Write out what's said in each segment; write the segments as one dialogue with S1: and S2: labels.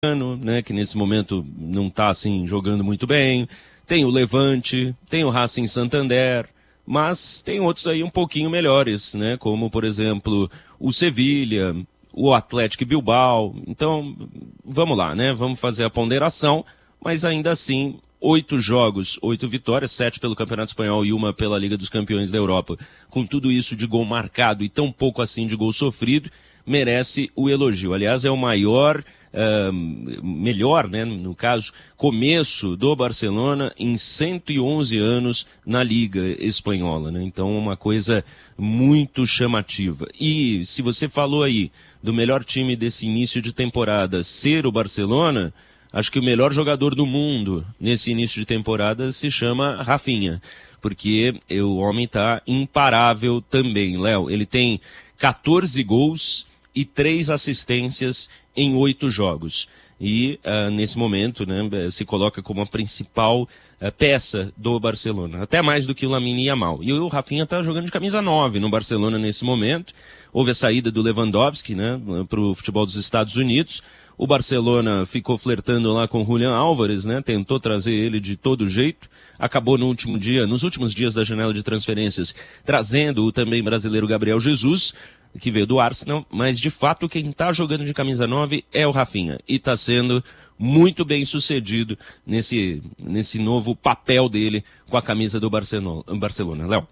S1: né, que nesse momento não está assim jogando muito bem, tem o Levante, tem o Racing Santander, mas tem outros aí um pouquinho melhores, né, como por exemplo o Sevilha, o Atlético Bilbao. Então vamos lá, né, vamos fazer a ponderação, mas ainda assim 8 jogos, 8 vitórias, 7 pelo Campeonato Espanhol e 1 pela Liga dos Campeões da Europa. Com tudo isso de gol marcado e tão pouco assim de gol sofrido, merece o elogio. Aliás, é o maior, melhor, né, no caso, começo do Barcelona em 111 anos na Liga Espanhola, né? Então, uma coisa muito chamativa. E se você falou aí do melhor time desse início de temporada ser o Barcelona, acho que o melhor jogador do mundo nesse início de temporada se chama Rafinha, porque o homem está imparável também, Léo. Ele tem 14 gols e 3 assistências em 8 jogos. E nesse momento, né, se coloca como a principal peça do Barcelona, até mais do que o Lamine Yamal. E o Rafinha está jogando de camisa 9 no Barcelona nesse momento. Houve a saída do Lewandowski, né, para o futebol dos Estados Unidos. O Barcelona ficou flertando lá com o Julián Álvares, né, tentou trazer ele de todo jeito. Acabou nos últimos dias da janela de transferências, trazendo o também brasileiro Gabriel Jesus, que veio do Arsenal, mas de fato quem está jogando de camisa 9 é o Rafinha, e está sendo muito bem sucedido nesse novo papel dele com a camisa do Barcelona. Léo.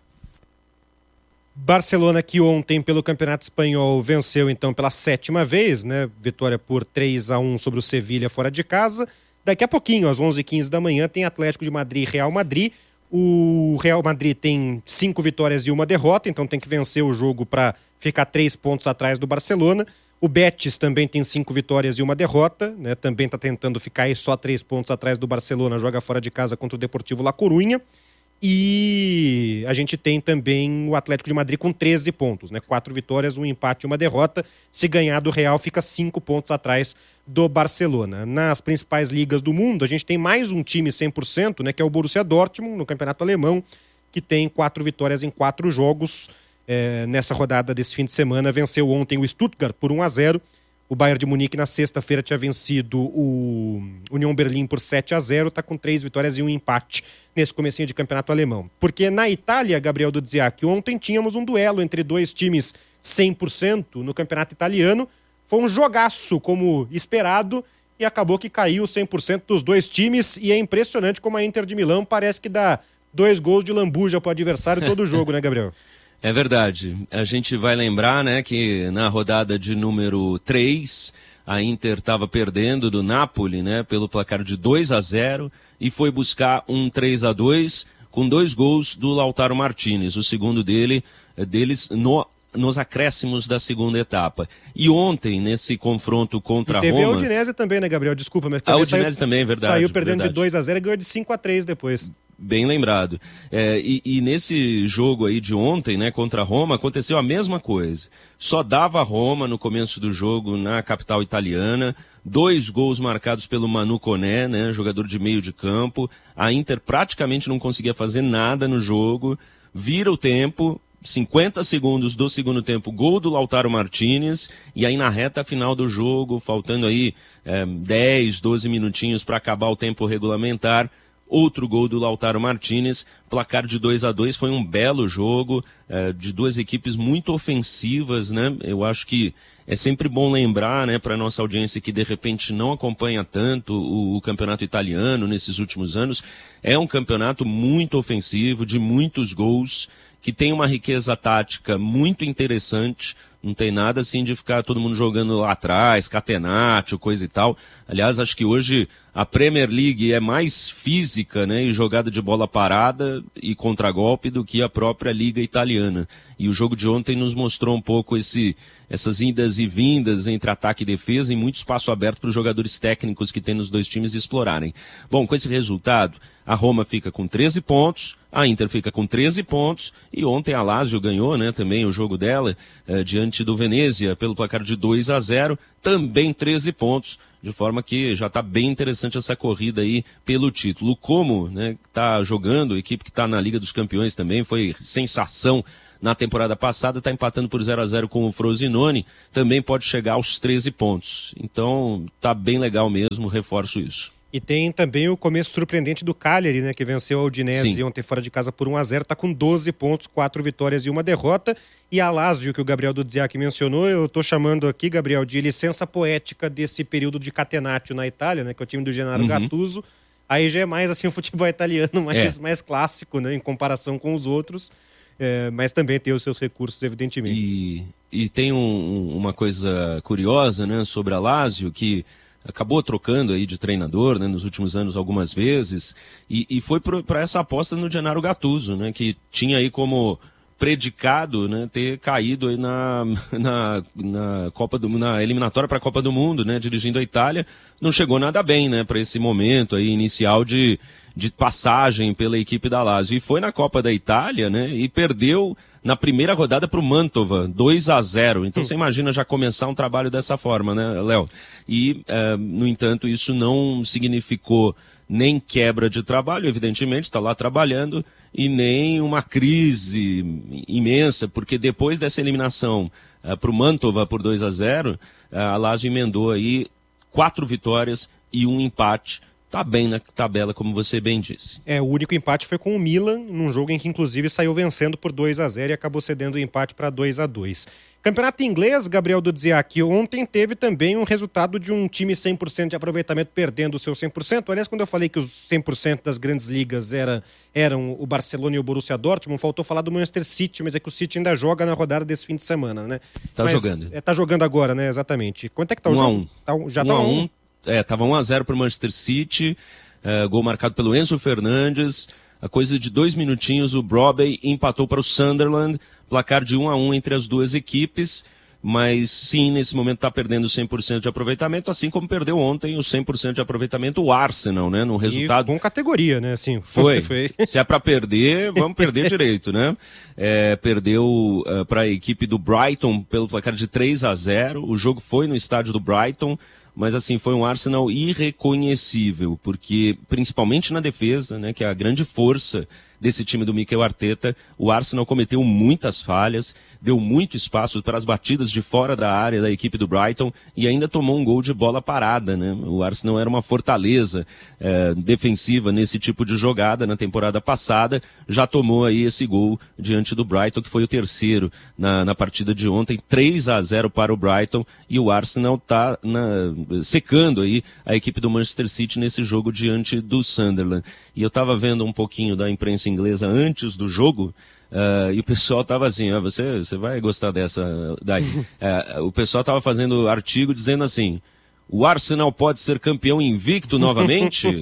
S2: Barcelona que ontem pelo Campeonato Espanhol venceu então pela 7ª vez, né? Vitória por 3-1 sobre o Sevilha fora de casa. Daqui a pouquinho, às 11h15 da manhã, tem Atlético de Madrid e Real Madrid. O Real Madrid tem 5 vitórias e 1 derrota, então tem que vencer o jogo para ficar 3 pontos atrás do Barcelona. O Betis também tem 5 vitórias e 1 derrota, né? Também está tentando ficar aí só 3 pontos atrás do Barcelona, joga fora de casa contra o Deportivo La Coruña. E a gente tem também o Atlético de Madrid com 13 pontos, né? 4 vitórias, 1 empate e 1 derrota. Se ganhar do Real, fica 5 pontos atrás do Barcelona. Nas principais ligas do mundo, a gente tem mais um time 100%, né? Que é o Borussia Dortmund, no campeonato alemão, que tem 4 vitórias em 4 jogos. Nessa rodada desse fim de semana, venceu ontem o Stuttgart por 1-0. O Bayern de Munique na sexta-feira tinha vencido o Union Berlim por 7-0, está com 3 vitórias e 1 empate nesse comecinho de campeonato alemão. Porque na Itália, Gabriel Dudziak, ontem tínhamos um duelo entre 2 times 100% no campeonato italiano. Foi um jogaço, como esperado, e acabou que caiu 100% dos 2 times, e é impressionante como a Inter de Milão parece que dá 2 gols de lambuja para o adversário todo jogo, né, Gabriel?
S1: É verdade. A gente vai lembrar, né, que na rodada de número 3, a Inter estava perdendo do Napoli, né, pelo placar de 2-0 e foi buscar um 3-2 com 2 gols do Lautaro Martinez, o segundo deles nos acréscimos da segunda etapa. E ontem, nesse confronto contra a Roma...
S2: teve a Udinese também, né, Gabriel? Desculpa, mas...
S1: A Udinese também, é verdade.
S2: Saiu perdendo
S1: verdade.
S2: de 2-0 e ganhou de 5-3 depois.
S1: Bem lembrado. E nesse jogo aí de ontem, né, contra a Roma, aconteceu a mesma coisa. Só dava a Roma no começo do jogo na capital italiana, 2 gols marcados pelo Manu Koné, né, jogador de meio de campo. A Inter praticamente não conseguia fazer nada no jogo, vira o tempo, 50 segundos do segundo tempo, gol do Lautaro Martinez, e aí na reta final do jogo, faltando aí 10, 12 minutinhos para acabar o tempo regulamentar, outro gol do Lautaro Martinez, placar de 2-2, foi um belo jogo, de 2 equipes muito ofensivas, né? Eu acho que é sempre bom lembrar, né, para nossa audiência que de repente não acompanha tanto o campeonato italiano nesses últimos anos, é um campeonato muito ofensivo, de muitos gols, que tem uma riqueza tática muito interessante. Não tem nada assim de ficar todo mundo jogando lá atrás, catenaccio, coisa e tal. Aliás, acho que hoje a Premier League é mais física, né, e jogada de bola parada e contragolpe do que a própria Liga Italiana. E o jogo de ontem nos mostrou um pouco essas indas e vindas entre ataque e defesa e muito espaço aberto para os jogadores técnicos que tem nos 2 times explorarem. Bom, com esse resultado, a Roma fica com 13 pontos, a Inter fica com 13 pontos, e ontem a Lazio ganhou, né, também o jogo dela, diante do Venezia, pelo placar de 2-0, também 13 pontos, de forma que já está bem interessante essa corrida aí pelo título. O Como, né, está jogando, a equipe que está na Liga dos Campeões também, foi sensação na temporada passada, está empatando por 0-0 com o Frosinone, também pode chegar aos 13 pontos. Então, tá bem legal mesmo, reforço isso.
S2: E tem também o começo surpreendente do Cagliari, né, que venceu a Udinese ontem fora de casa por 1-0, tá com 12 pontos, 4 vitórias e 1 derrota. E a Lazio, que o Gabriel Dudziak mencionou, eu tô chamando aqui, Gabriel, de licença poética desse período de catenaccio na Itália, né, que é o time do Gennaro Gattuso. Aí já é mais assim o futebol italiano, mais clássico, né, em comparação com os outros, mas também tem os seus recursos, evidentemente.
S1: E tem uma coisa curiosa, né, sobre a Lazio, que acabou trocando aí de treinador, né, nos últimos anos algumas vezes, e foi para essa aposta no Gennaro Gattuso, né, que tinha aí como predicado, né, ter caído aí na eliminatória para a Copa do Mundo, né, dirigindo a Itália. Não chegou nada bem, né, para esse momento aí inicial de passagem pela equipe da Lazio. E foi na Copa da Itália, né, e perdeu na primeira rodada para o Mantova, 2-0. Então você imagina já começar um trabalho dessa forma, né, Léo? E, no entanto, isso não significou nem quebra de trabalho, evidentemente, está lá trabalhando, e nem uma crise imensa, porque depois dessa eliminação para o Mantova por 2-0, a Lazio emendou aí 4 vitórias e 1 empate. Tá bem na tabela, como você bem disse.
S2: O único empate foi com o Milan, num jogo em que inclusive saiu vencendo por 2-0 e acabou cedendo o empate para 2-2. Campeonato inglês, Gabriel Dudziak, ontem teve também um resultado de um time 100% de aproveitamento perdendo o seu 100%. Aliás, quando eu falei que os 100% das grandes ligas eram o Barcelona e o Borussia Dortmund, faltou falar do Manchester City, mas é que o City ainda joga na rodada desse fim de semana, né?
S1: Jogando.
S2: Tá jogando agora, né? Exatamente. Quanto é que tá o jogo?
S1: 1-1.
S2: Já tá 1-1.
S1: Tava 1-0 para o Manchester City, gol marcado pelo Enzo Fernandes. A coisa de 2 minutinhos, o Brobey empatou para o Sunderland, placar de 1-1 entre as duas equipes, mas sim, nesse momento está perdendo 100% de aproveitamento, assim como perdeu ontem o 100% de aproveitamento o Arsenal, né? No resultado.
S2: E com categoria, né? Assim,
S1: foi. Se é para perder, vamos perder direito, né? Perdeu para a equipe do Brighton pelo placar de 3-0. O jogo foi no estádio do Brighton. Mas assim, foi um Arsenal irreconhecível, porque principalmente na defesa, né, que é a grande força desse time do Mikel Arteta, o Arsenal cometeu muitas falhas, deu muito espaço para as batidas de fora da área da equipe do Brighton e ainda tomou um gol de bola parada, né? O Arsenal era uma fortaleza defensiva nesse tipo de jogada na temporada passada, já tomou aí esse gol diante do Brighton, que foi o terceiro na partida de ontem, 3-0 para o Brighton, e o Arsenal está secando aí a equipe do Manchester City nesse jogo diante do Sunderland. E eu estava vendo um pouquinho da imprensa inglesa antes do jogo, e o pessoal estava assim, você vai gostar dessa daí. O pessoal estava fazendo artigo dizendo assim, o Arsenal pode ser campeão invicto novamente?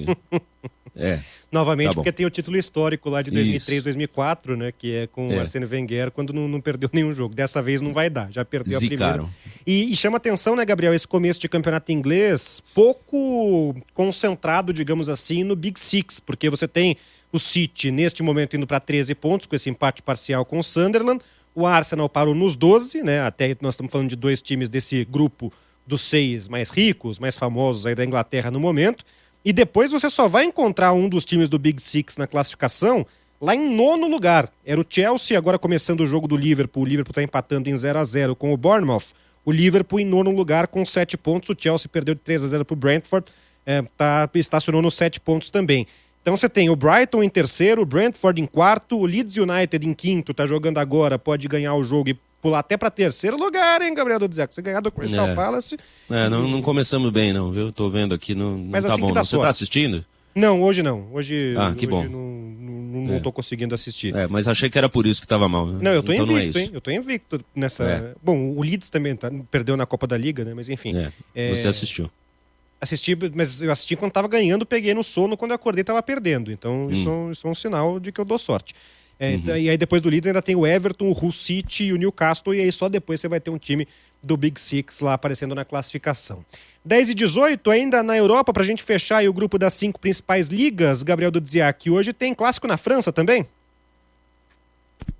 S2: Novamente,
S1: tá
S2: porque tem o título histórico lá de 2003, 2004, né, que é com o Arsène Wenger, quando não perdeu nenhum jogo. Dessa vez não vai dar, já perdeu a primeira. E chama atenção, né, Gabriel, esse começo de campeonato inglês pouco concentrado, digamos assim, no Big Six, porque você tem o City, neste momento, indo para 13 pontos, com esse empate parcial com o Sunderland. O Arsenal parou nos 12, né? Até nós estamos falando de 2 times desse grupo dos 6 mais ricos, mais famosos aí da Inglaterra no momento. E depois você só vai encontrar um dos times do Big Six na classificação lá em 9º lugar. Era o Chelsea, agora começando o jogo do Liverpool. O Liverpool está empatando em 0-0 com o Bournemouth. O Liverpool em 9º lugar com 7 pontos. O Chelsea perdeu de 3-0 para o Brentford. Estacionou nos 7 pontos também. Então você tem o Brighton em terceiro, o Brentford em quarto, o Leeds United em quinto, tá jogando agora, pode ganhar o jogo e pular até para terceiro lugar, hein, Gabriel Dudziak? Você ganhar do Crystal Palace...
S1: Não começamos bem não, viu? Tô vendo aqui, não
S2: mas
S1: tá
S2: assim
S1: bom. Você tá assistindo?
S2: Não, hoje não. Hoje
S1: bom.
S2: Não tô conseguindo assistir.
S1: Mas achei que era por isso que tava mal. Né?
S2: Não, eu tô
S1: então
S2: invicto, hein? Eu tô invicto nessa... Bom, o Leeds também perdeu na Copa da Liga, né? Mas enfim.
S1: Você assistiu?
S2: Assisti, mas eu assisti quando tava ganhando, peguei no sono, quando eu acordei tava perdendo. Então isso é um sinal de que eu dou sorte. E aí depois do Leeds ainda tem o Everton, o Hull City e o Newcastle, e aí só depois você vai ter um time do Big Six lá aparecendo na classificação. 10-18, ainda na Europa, pra gente fechar aí o grupo das 5 principais ligas, Gabriel Dudziak, hoje tem clássico na França também?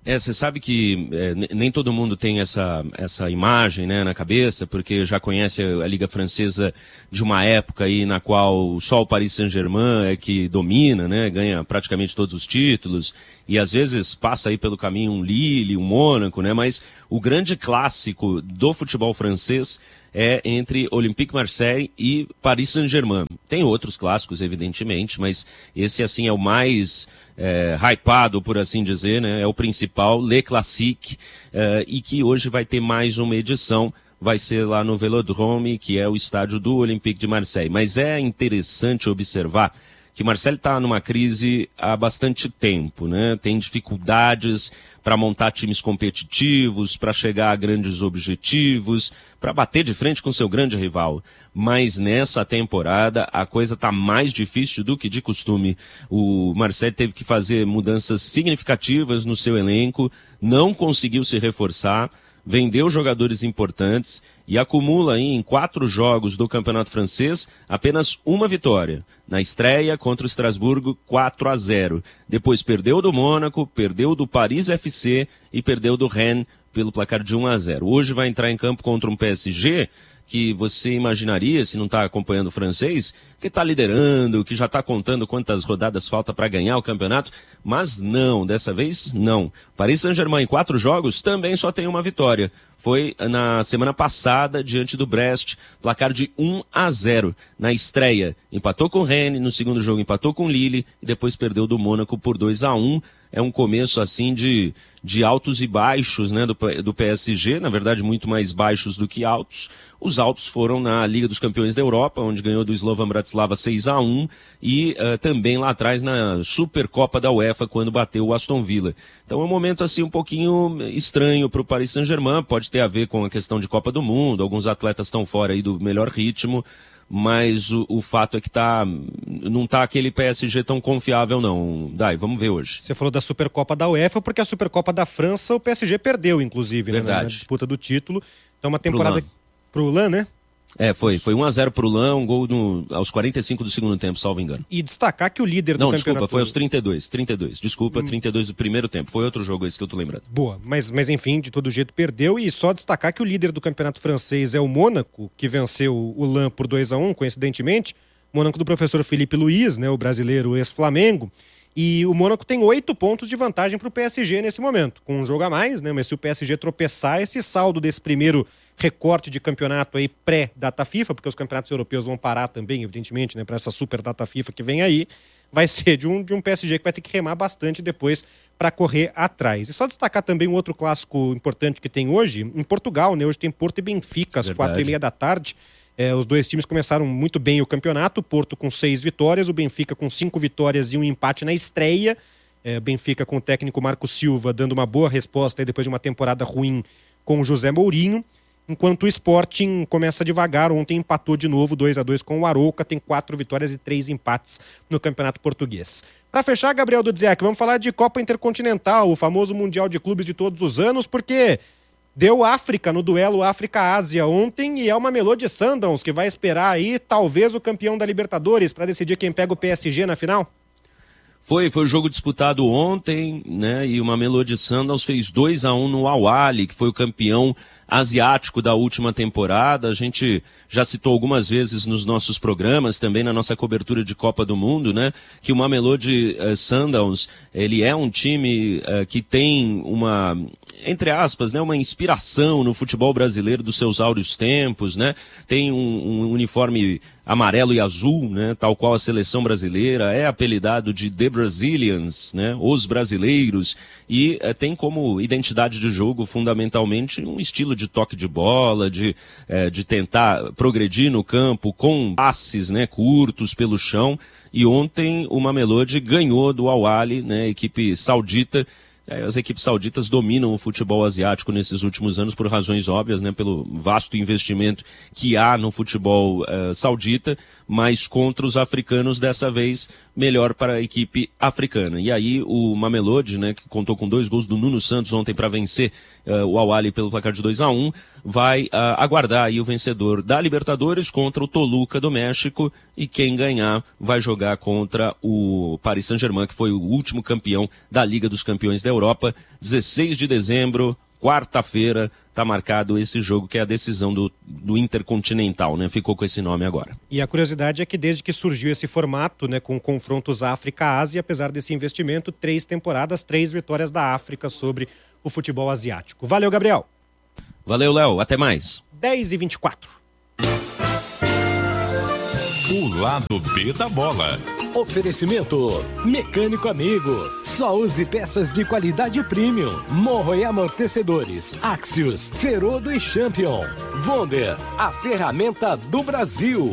S1: Você sabe que nem todo mundo tem essa imagem, né, na cabeça, porque já conhece a Liga Francesa de uma época aí na qual só o Paris Saint-Germain é que domina, né, ganha praticamente todos os títulos, e às vezes passa aí pelo caminho um Lille, um Mônaco, né, mas o grande clássico do futebol francês é entre Olympique Marseille e Paris Saint-Germain. Tem outros clássicos, evidentemente, mas esse, assim, é o mais hypado, por assim dizer, né? É o principal, Le Classique, e que hoje vai ter mais uma edição, vai ser lá no Vélodrome, que é o estádio do Olympique de Marseille. Mas é interessante observar que Marseille está numa crise há bastante tempo, né? Tem dificuldades para montar times competitivos, para chegar a grandes objetivos, para bater de frente com seu grande rival. Mas nessa temporada a coisa está mais difícil do que de costume. O Marseille teve que fazer mudanças significativas no seu elenco, não conseguiu se reforçar, vendeu jogadores importantes e acumula aí em 4 jogos do Campeonato Francês apenas uma vitória. Na estreia contra o Estrasburgo, 4-0. Depois perdeu do Mônaco, perdeu do Paris FC e perdeu do Rennes pelo placar de 1-0. Hoje vai entrar em campo contra um PSG que você imaginaria, se não está acompanhando o francês, que está liderando, que já está contando quantas rodadas falta para ganhar o campeonato, mas não, dessa vez não. Paris Saint-Germain em 4 jogos também só tem uma vitória. Foi na semana passada, diante do Brest, placar de 1-0 na estreia. Empatou com o Rennes, no segundo jogo empatou com o Lille e depois perdeu do Mônaco por 2-1. É um começo assim de altos e baixos, né, do PSG, na verdade muito mais baixos do que altos. Os altos foram na Liga dos Campeões da Europa, onde ganhou do Slovan Bratislava 6-1 e também lá atrás na Supercopa da UEFA, quando bateu o Aston Villa. Então é um momento assim um pouquinho estranho para o Paris Saint-Germain, pode ter a ver com a questão de Copa do Mundo, alguns atletas estão fora aí do melhor ritmo, mas o fato é que não tá aquele PSG tão confiável não. Dai, vamos ver hoje.
S2: Você falou da Supercopa da UEFA, porque a Supercopa da França o PSG perdeu, inclusive, né, na disputa do título. Então uma temporada pro Lan, né?
S1: Foi 1-0 pro Lan, um gol aos 45 do segundo tempo, salvo engano.
S2: E destacar que o líder do campeonato...
S1: Não, desculpa, foi aos 32, 32 do primeiro tempo, foi outro jogo esse que eu tô lembrando.
S2: Boa, mas enfim, de todo jeito perdeu, e só destacar que o líder do campeonato francês é o Mônaco, que venceu o Lan por 2-1, coincidentemente, Mônaco do professor Felipe Luiz, né, o brasileiro ex-Flamengo, e o Mônaco tem 8 pontos de vantagem para o PSG nesse momento, com um jogo a mais, né? Mas se o PSG tropeçar, esse saldo desse primeiro recorte de campeonato aí pré-data FIFA, porque os campeonatos europeus vão parar também, evidentemente, né, para essa super data FIFA que vem aí, vai ser de um PSG que vai ter que remar bastante depois para correr atrás. E só destacar também um outro clássico importante que tem hoje, em Portugal, né? Hoje tem Porto e Benfica, às 4h30 da tarde. Os dois times começaram muito bem o campeonato, o Porto com 6 vitórias, o Benfica com 5 vitórias e um empate na estreia. Benfica com o técnico Marco Silva dando uma boa resposta aí depois de uma temporada ruim com o José Mourinho. Enquanto o Sporting começa devagar, ontem empatou de novo 2-2 com o Arouca, tem 4 vitórias e 3 empates no Campeonato Português. Para fechar, Gabriel Dudziak, vamos falar de Copa Intercontinental, o famoso Mundial de Clubes de todos os anos, porque deu África no duelo África-Ásia ontem e é uma Mamelodi Sundowns que vai esperar aí talvez o campeão da Libertadores para decidir quem pega o PSG na final?
S1: Foi o jogo disputado ontem, né? E o Mamelodi Sundowns fez 2-1 no Al Ahly, que foi o campeão asiático da última temporada. A gente já citou algumas vezes nos nossos programas, também na nossa cobertura de Copa do Mundo, né? Que o Mamelodi Sundowns, ele é um time que tem uma, entre aspas, né, uma inspiração no futebol brasileiro dos seus áureos tempos, né? Tem um uniforme amarelo e azul, né, tal qual a seleção brasileira, é apelidado de The Brazilians, né, os brasileiros, e tem como identidade de jogo fundamentalmente um estilo de toque de bola, de tentar progredir no campo com passes, né, curtos pelo chão, e ontem o Mamelodi ganhou do Al Ahly, né, equipe saudita. As equipes sauditas dominam o futebol asiático nesses últimos anos por razões óbvias, né, pelo vasto investimento que há no futebol saudita, mas contra os africanos dessa vez melhor para a equipe africana. E aí o Mamelodi, né, que contou com 2 gols do Nuno Santos ontem para vencer o Al Ahly pelo placar de 2-1, vai aguardar aí o vencedor da Libertadores contra o Toluca do México, e quem ganhar vai jogar contra o Paris Saint-Germain, que foi o último campeão da Liga dos Campeões da Europa. 16 de dezembro, quarta-feira, está marcado esse jogo, que é a decisão do Intercontinental, né? Ficou com esse nome agora.
S2: E a curiosidade é que desde que surgiu esse formato, né, com confrontos África-Ásia, apesar desse investimento, 3 temporadas, 3 vitórias da África sobre o futebol asiático. Valeu, Gabriel.
S1: Valeu, Léo. Até mais.
S2: 10h24.
S3: O lado B da bola.
S4: Oferecimento Mecânico Amigo. Só use peças de qualidade premium. Morro e amortecedores. Axios, Ferodo e Champion. Wonder, a ferramenta do Brasil.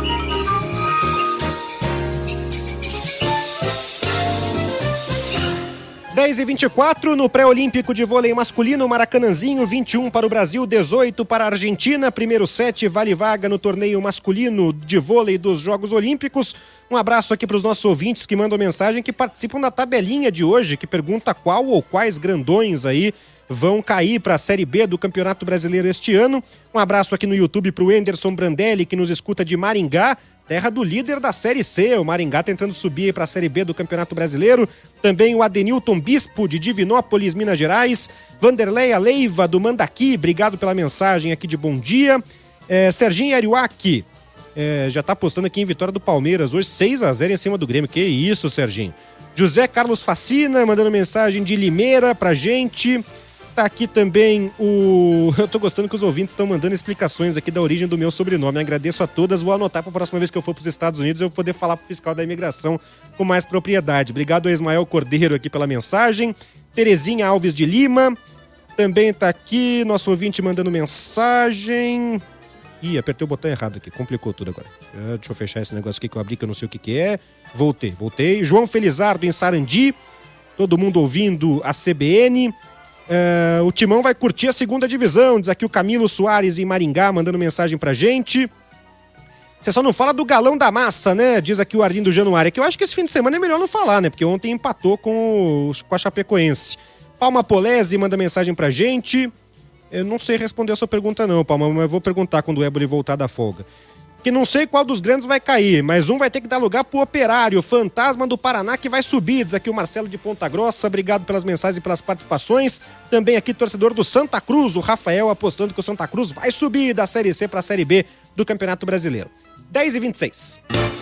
S2: 10h24, no pré-olímpico de vôlei masculino, Maracanãzinho, 21 para o Brasil, 18 para a Argentina. Primeiro set, vale vaga no torneio masculino de vôlei dos Jogos Olímpicos. Um abraço aqui para os nossos ouvintes que mandam mensagem, que participam da tabelinha de hoje, que pergunta qual ou quais grandões aí vão cair para a Série B do Campeonato Brasileiro este ano. Um abraço aqui no YouTube para o Enderson Brandelli, que nos escuta de Maringá, terra do líder da Série C, o Maringá tentando subir para a Série B do Campeonato Brasileiro. Também o Adenilton Bispo, de Divinópolis, Minas Gerais. Vanderleia Leiva, do Mandaqui, obrigado pela mensagem aqui de bom dia. Serginho Ariuaki, já tá postando aqui em vitória do Palmeiras, hoje 6-0 em cima do Grêmio. Que isso, Serginho. José Carlos Facina, mandando mensagem de Limeira pra gente. Tá aqui também eu tô gostando que os ouvintes estão mandando explicações aqui da origem do meu sobrenome. Agradeço a todas, vou anotar para a próxima vez que eu for para os Estados Unidos eu poder falar pro fiscal da imigração com mais propriedade. Obrigado a Ismael Cordeiro aqui pela mensagem. Terezinha Alves de Lima também tá aqui, nosso ouvinte mandando mensagem. Ih, apertei o botão errado aqui, complicou tudo agora. Deixa eu fechar esse negócio aqui que eu abri, que eu não sei o que é. Voltei. João Felizardo em Sarandi, todo mundo ouvindo a CBN. O Timão vai curtir a segunda divisão, diz aqui o Camilo Soares em Maringá, mandando mensagem pra gente. Você só não fala do galão da massa, né? Diz aqui o Arlindo Januário, que eu acho que esse fim de semana é melhor não falar, né? Porque ontem empatou com a Chapecoense. Palma Polese manda mensagem pra gente. Eu não sei responder a sua pergunta não, Palma, mas eu vou perguntar quando o Éboli voltar da folga. Que não sei qual dos grandes vai cair, mas um vai ter que dar lugar pro Operário, Fantasma do Paraná, que vai subir, diz aqui o Marcelo de Ponta Grossa. Obrigado pelas mensagens e pelas participações. Também aqui torcedor do Santa Cruz, o Rafael, apostando que o Santa Cruz vai subir da Série C para a Série B do Campeonato Brasileiro. 10h26.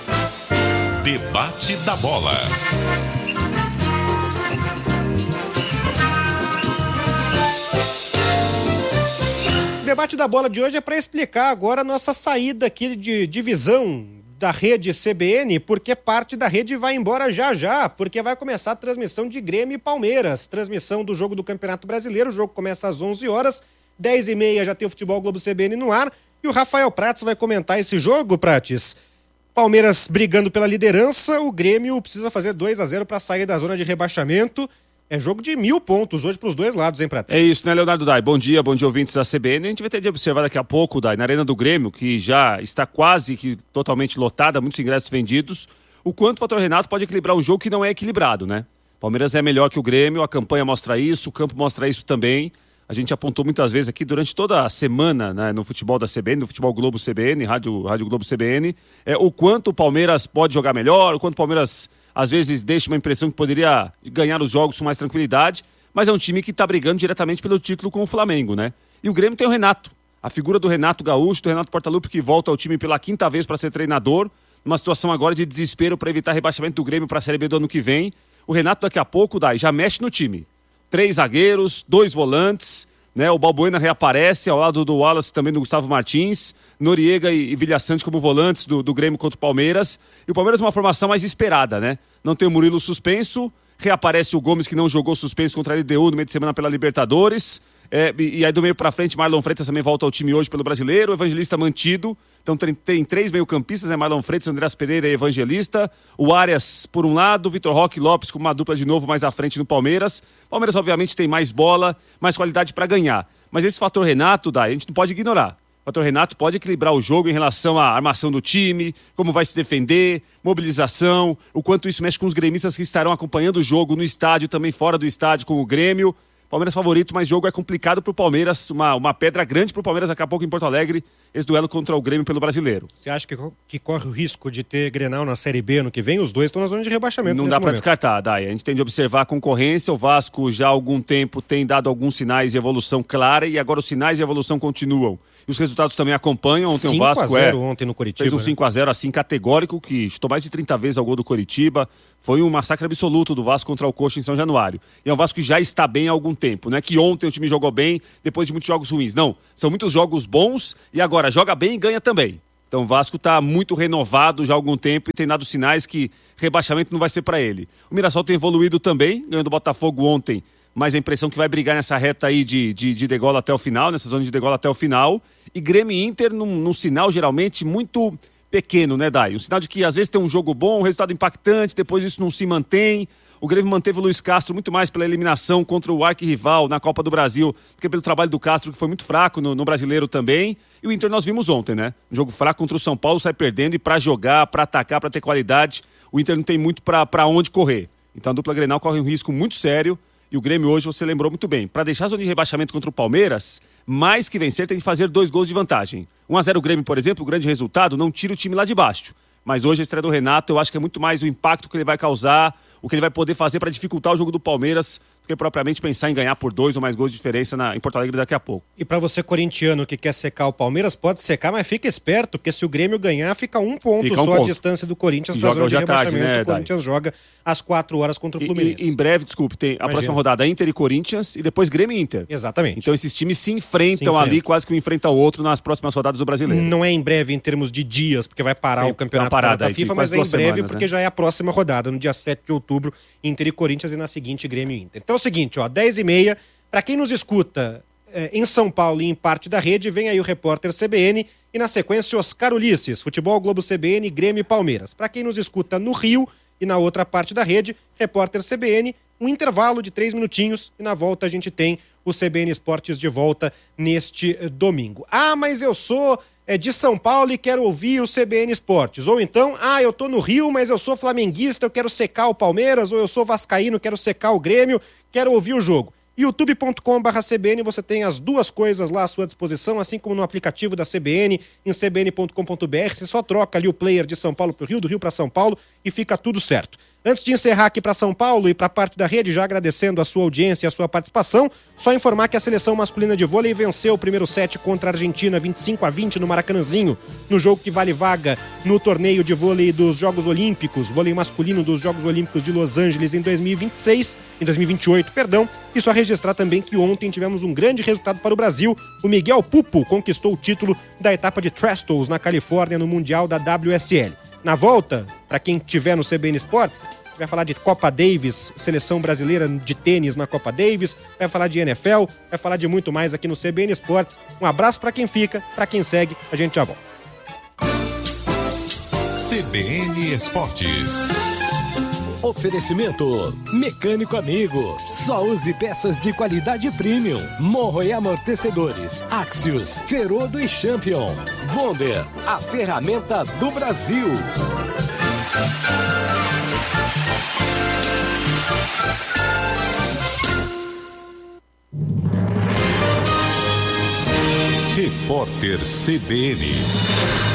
S3: Debate da bola.
S2: O debate da bola de hoje é para explicar agora a nossa saída aqui de divisão da rede CBN, porque parte da rede vai embora já, porque vai começar a transmissão de Grêmio e Palmeiras, transmissão do jogo do Campeonato Brasileiro. O jogo começa às 11 horas, 10h30 já tem o Futebol Globo CBN no ar, e o Rafael Prates vai comentar esse jogo, Prates. Palmeiras brigando pela liderança, o Grêmio precisa fazer 2-0 para sair da zona de rebaixamento. É jogo de 1000 pontos hoje para os dois lados, hein, Prates?
S5: É isso, né, Leonardo Dai? Bom dia ouvintes da CBN. A gente vai ter de observar daqui a pouco, Dai, na Arena do Grêmio, que já está quase que totalmente lotada, muitos ingressos vendidos, o quanto o fator Renato pode equilibrar um jogo que não é equilibrado, né? Palmeiras é melhor que o Grêmio, a campanha mostra isso, o campo mostra isso também. A gente apontou muitas vezes aqui durante toda a semana, né, no futebol da CBN, no Futebol Globo CBN, Rádio Globo CBN, o quanto o Palmeiras pode jogar melhor, o quanto o Palmeiras às vezes deixa uma impressão que poderia ganhar os jogos com mais tranquilidade, mas é um time que está brigando diretamente pelo título com o Flamengo, né? E o Grêmio tem o Renato, a figura do Renato Gaúcho, do Renato Portaluppi, que volta ao time pela 5ª vez para ser treinador, numa situação agora de desespero para evitar rebaixamento do Grêmio para a Série B do ano que vem. O Renato daqui a pouco, Dai, já mexe no time. 3 zagueiros, 2 volantes, né? O Balbuena reaparece ao lado do Wallace, também do Gustavo Martins, Noriega e Vilhaçante como volantes do Grêmio contra o Palmeiras. E o Palmeiras é uma formação mais esperada, né? Não tem o Murilo suspenso, reaparece o Gomes, que não jogou suspenso contra a LDU no meio de semana pela Libertadores. E aí do meio pra frente, Marlon Freitas também volta ao time hoje pelo Brasileiro, o Evangelista mantido. Então tem 3 meio-campistas, né? Marlon Freitas, Andreas Pereira e Evangelista. O Arias por um lado, Vitor Roque e Lopes com uma dupla de novo mais à frente no Palmeiras. Palmeiras obviamente tem mais bola, mais qualidade para ganhar. Mas esse fator Renato, a gente não pode ignorar. O fator Renato pode equilibrar o jogo em relação à armação do time, como vai se defender, mobilização, o quanto isso mexe com os gremistas que estarão acompanhando o jogo no estádio, também fora do estádio com o Grêmio. Palmeiras favorito, mas jogo é complicado pro Palmeiras, uma pedra grande pro Palmeiras daqui a pouco em Porto Alegre, esse duelo contra o Grêmio pelo Brasileiro.
S2: Você acha que corre o risco de ter Grenal na Série B ano que vem? Os dois estão na zona de rebaixamento.
S5: Não dá para descartar, Dai. A gente tem de observar a concorrência. O Vasco já há algum tempo tem dado alguns sinais de evolução clara e agora os sinais de evolução continuam. E os resultados também acompanham. Ontem o Vasco
S2: 5-0 ontem no Coritiba.
S5: fez um 5-0 assim categórico, que chutou mais de 30 vezes ao gol do Coritiba. Foi um massacre absoluto do Vasco contra o Coxa em São Januário. E é um Vasco que já está bem há algum tempo. Não é que ontem o time jogou bem depois de muitos jogos ruins. Não, são muitos jogos bons e agora joga bem e ganha também. Então o Vasco está muito renovado já há algum tempo e tem dado sinais que rebaixamento não vai ser para ele. O Mirassol tem evoluído também, ganhou do Botafogo ontem, mas a impressão que vai brigar nessa reta aí de degola até o final, nessa zona de degola até o final. E Grêmio e Inter num sinal geralmente muito pequeno, né, Dai? Um sinal de que às vezes tem um jogo bom, um resultado impactante, depois isso não se mantém. O Grêmio manteve o Luiz Castro muito mais pela eliminação contra o arquirrival na Copa do Brasil do que pelo trabalho do Castro, que foi muito fraco no Brasileiro também. E o Inter nós vimos ontem, né? Um jogo fraco contra o São Paulo, sai perdendo, e para jogar, para atacar, para ter qualidade, o Inter não tem muito para onde correr. Então a dupla Grenal corre um risco muito sério. E o Grêmio hoje, você lembrou muito bem, para deixar a zona de rebaixamento contra o Palmeiras, mais que vencer, tem que fazer 2 gols de vantagem. 1-0 o Grêmio, por exemplo, o grande resultado, não tira o time lá de baixo. Mas hoje a estreia do Renato, eu acho que é muito mais o impacto que ele vai causar, o que ele vai poder fazer para dificultar o jogo do Palmeiras, do que propriamente pensar em ganhar por 2 ou mais gols de diferença em Porto Alegre daqui a pouco.
S2: E para você corintiano que quer secar o Palmeiras, pode secar, mas fica esperto, porque se o Grêmio ganhar, fica um ponto a distância do Corinthians para a zona de rebaixamento. Tarde, né, o Corinthians joga às 4 horas contra o Fluminense.
S5: Em breve, desculpe, tem a próxima rodada Inter e Corinthians e depois Grêmio e Inter.
S2: Exatamente.
S5: Então esses times se enfrentam ali, quase que um enfrenta o outro nas próximas rodadas do Brasileiro.
S2: Não é em breve em termos de dias, porque vai parar o campeonato da FIFA, mas é em breve semanas, porque já é a próxima rodada, no dia 7 de outubro, Inter e Corinthians, e na seguinte Grêmio e Inter. Então é o seguinte, 10h30, para quem nos escuta em São Paulo e em parte da rede, vem aí o repórter CBN e na sequência Oscar Ulisses, Futebol Globo CBN, Grêmio e Palmeiras. Para quem nos escuta no Rio e na outra parte da rede, repórter CBN, um intervalo de 3 minutinhos e na volta a gente tem o CBN Esportes de volta neste domingo. Ah, mas eu sou de São Paulo e quero ouvir o CBN Esportes. Ou então, eu tô no Rio, mas eu sou flamenguista, eu quero secar o Palmeiras, ou eu sou vascaíno, quero secar o Grêmio, quero ouvir o jogo. youtube.com/CBN, você tem as duas coisas lá à sua disposição, assim como no aplicativo da CBN, em cbn.com.br, você só troca ali o player de São Paulo pro Rio, do Rio para São Paulo e fica tudo certo. Antes de encerrar aqui para São Paulo e para parte da rede, já agradecendo a sua audiência e a sua participação, só informar que a seleção masculina de vôlei venceu o primeiro set contra a Argentina 25-20 no Maracanãzinho, no jogo que vale vaga no torneio de vôlei dos Jogos Olímpicos, vôlei masculino dos Jogos Olímpicos de Los Angeles em 2028, E só registrar também que ontem tivemos um grande resultado para o Brasil. O Miguel Pupo conquistou o título da etapa de Trestles na Califórnia no Mundial da WSL. Na volta, para quem estiver no CBN Esportes, vai falar de Copa Davis, seleção brasileira de tênis na Copa Davis, vai falar de NFL, vai falar de muito mais aqui no CBN Esportes. Um abraço para quem fica, para quem segue, a gente já volta.
S3: CBN Esportes.
S4: Oferecimento Mecânico Amigo. Só use peças de qualidade premium. Morro e amortecedores. Axios, Ferodo e Champion. Wonder, a ferramenta do Brasil.
S3: Repórter CBN.